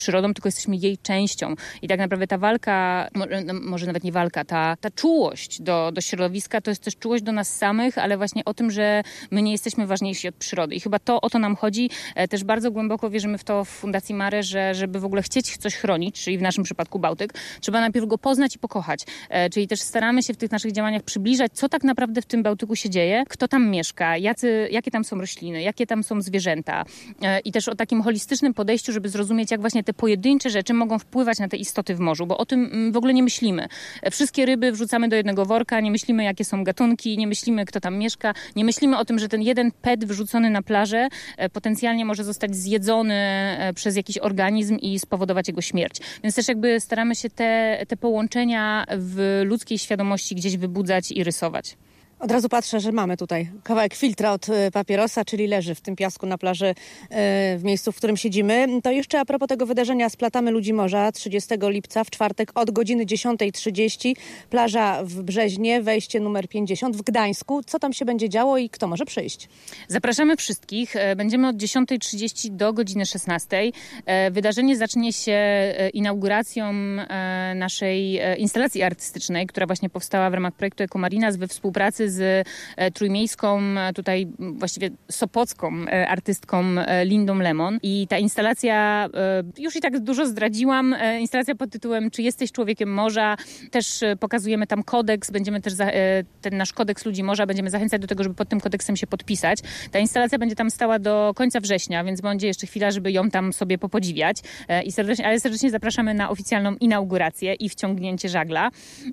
przyrodą, tylko jesteśmy jej częścią. I tak naprawdę ta walka, może nawet nie walka, ta czułość do środowiska to jest też czułość do nas samych, ale właśnie o tym, że my nie jesteśmy ważniejsi od przyrody. I chyba o to nam chodzi. Też bardzo głęboko wierzymy w to w Fundacji Mare, że żeby w ogóle chcieć coś chronić, czyli w naszym przypadku Bałtyk, trzeba najpierw go poznać i pokochać. Czyli też staramy się w tych naszych działaniach przybliżać, co tak naprawdę w tym Bałtyku się dzieje, kto tam mieszka, jakie tam są rośliny, jakie tam są zwierzęta. I też o takim holistycznym podejściu, żeby zrozumieć, jak właśnie te pojedyncze rzeczy mogą wpływać na te istoty w morzu, bo o tym w ogóle nie myślimy. Wszystkie ryby wrzucamy do jednego worka, nie myślimy, jakie są gatunki, nie myślimy, kto tam mieszka, nie myślimy o tym, że ten jeden PET wrzucony na plażę potencjalnie może zostać zjedzony przez jakiś organizm i spowodować jego śmierć. Więc też jakby staramy się te połączenia w ludzkiej świadomości gdzieś wybudzać i rysować. Od razu patrzę, że mamy tutaj kawałek filtra od papierosa, czyli leży w tym piasku na plaży w miejscu, w którym siedzimy. To jeszcze a propos tego wydarzenia Splatamy Ludzi Morza 30 lipca w czwartek od godziny 10:30. Plaża w Brzeźnie, wejście numer 50 w Gdańsku. Co tam się będzie działo i kto może przyjść? Zapraszamy wszystkich. Będziemy od 10:30 do godziny 16:00. Wydarzenie zacznie się inauguracją naszej instalacji artystycznej, która właśnie powstała w ramach projektu Ecomarinas we współpracy z trójmiejską, tutaj właściwie sopocką artystką Lindą Lemon. I ta instalacja, już i tak dużo zdradziłam, instalacja pod tytułem Czy jesteś człowiekiem morza? Też pokazujemy tam kodeks, będziemy też ten nasz kodeks ludzi morza, będziemy zachęcać do tego, żeby pod tym kodeksem się podpisać. Ta instalacja będzie tam stała do końca września, więc będzie jeszcze chwila, żeby ją tam sobie popodziwiać. Ale serdecznie zapraszamy na oficjalną inaugurację i wciągnięcie żagla.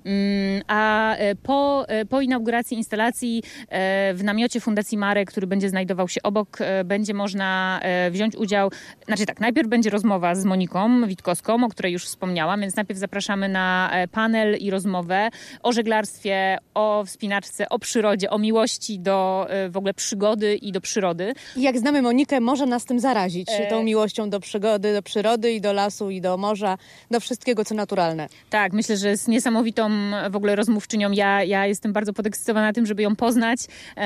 A po inauguracji instalacji w namiocie Fundacji Mare, który będzie znajdował się obok, będzie można wziąć udział. Znaczy tak, najpierw będzie rozmowa z Moniką Witkowską, o której już wspomniałam, więc najpierw zapraszamy na panel i rozmowę o żeglarstwie, o wspinaczce, o przyrodzie, o miłości do w ogóle przygody i do przyrody. I jak znamy Monikę, może nas tym zarazić, tą miłością do przygody, do przyrody i do lasu i do morza, do wszystkiego, co naturalne. Tak, myślę, że jest niesamowitą w ogóle rozmówczynią. Ja jestem bardzo podekscytowana tym, żeby ją poznać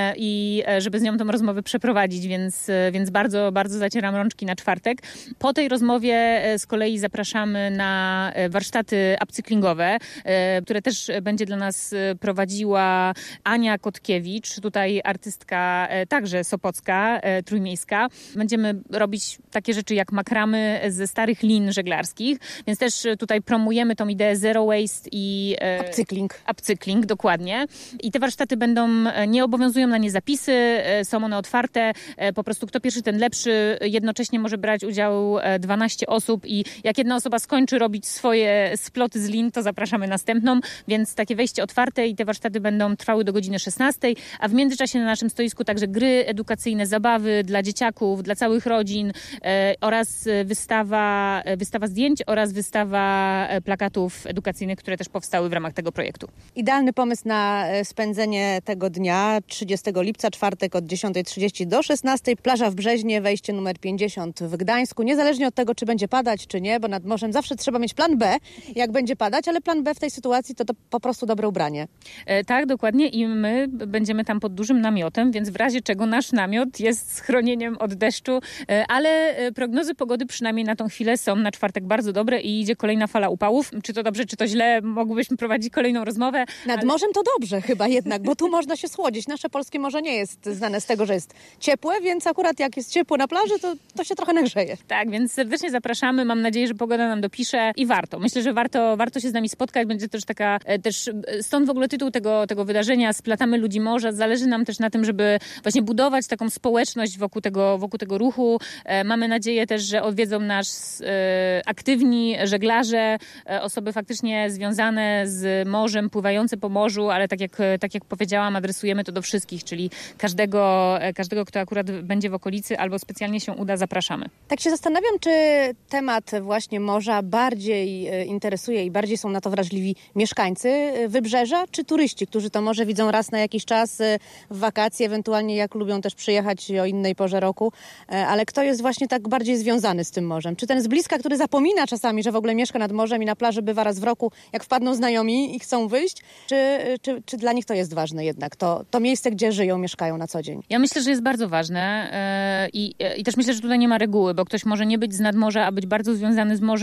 i żeby z nią tą rozmowę przeprowadzić, więc bardzo, bardzo zacieram rączki na czwartek. Po tej rozmowie z kolei zapraszamy na warsztaty upcyklingowe, które też będzie dla nas prowadziła Ania Kotkiewicz, tutaj artystka także sopocka, trójmiejska. Będziemy robić takie rzeczy jak makramy ze starych lin żeglarskich, więc też tutaj promujemy tą ideę zero waste i upcykling, dokładnie. I te warsztaty nie obowiązują na nie zapisy, są one otwarte. Po prostu kto pierwszy, ten lepszy. Jednocześnie może brać udział 12 osób i jak jedna osoba skończy robić swoje sploty z lin, to zapraszamy następną. Więc takie wejście otwarte i te warsztaty będą trwały do godziny 16:00, a w międzyczasie na naszym stoisku także gry edukacyjne, zabawy dla dzieciaków, dla całych rodzin oraz wystawa zdjęć oraz wystawa plakatów edukacyjnych, które też powstały w ramach tego projektu. Idealny pomysł na spędzenie tego dnia, 30 lipca, czwartek od 10:30 do 16:00. Plaża w Brzeźnie, wejście numer 50 w Gdańsku. Niezależnie od tego, czy będzie padać, czy nie, bo nad morzem zawsze trzeba mieć plan B, jak będzie padać, ale plan B w tej sytuacji to po prostu dobre ubranie. Tak, dokładnie i my będziemy tam pod dużym namiotem, więc w razie czego nasz namiot jest schronieniem od deszczu, ale prognozy pogody przynajmniej na tą chwilę są na czwartek bardzo dobre i idzie kolejna fala upałów. Czy to dobrze, czy to źle, mogłybyśmy prowadzić kolejną rozmowę. Nad morzem to dobrze chyba jednak, bo tu można się schłodzić. Nasze polskie morze nie jest znane z tego, że jest ciepłe, więc akurat jak jest ciepło na plaży, to się trochę nagrzeje. Tak, więc serdecznie zapraszamy. Mam nadzieję, że pogoda nam dopisze i warto. Myślę, że warto się z nami spotkać. Będzie też stąd w ogóle tytuł tego wydarzenia Splatamy Ludzi Morza. Zależy nam też na tym, żeby właśnie budować taką społeczność wokół tego ruchu. Mamy nadzieję też, że odwiedzą nas aktywni żeglarze, osoby faktycznie związane z morzem, pływające po morzu, ale tak jak powiedziałam, adresujemy to do wszystkich, czyli każdego, kto akurat będzie w okolicy albo specjalnie się uda, zapraszamy. Tak się zastanawiam, czy temat właśnie morza bardziej interesuje i bardziej są na to wrażliwi mieszkańcy Wybrzeża, czy turyści, którzy to morze widzą raz na jakiś czas w wakacje, ewentualnie jak lubią też przyjechać o innej porze roku, ale kto jest właśnie tak bardziej związany z tym morzem? Czy ten z bliska, który zapomina czasami, że w ogóle mieszka nad morzem i na plaży bywa raz w roku, jak wpadną znajomi i chcą wyjść, czy dla nich to jest ważne? ważne jednak, to miejsce, gdzie żyją, mieszkają na co dzień? Ja myślę, że jest bardzo ważne i też myślę, że tutaj nie ma reguły, bo ktoś może nie być z nadmorza, a być bardzo związany z morzem